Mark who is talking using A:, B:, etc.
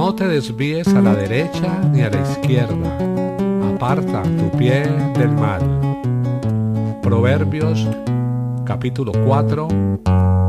A: No te desvíes a la derecha ni a la izquierda, aparta tu pie del mal. Proverbios capítulo 4,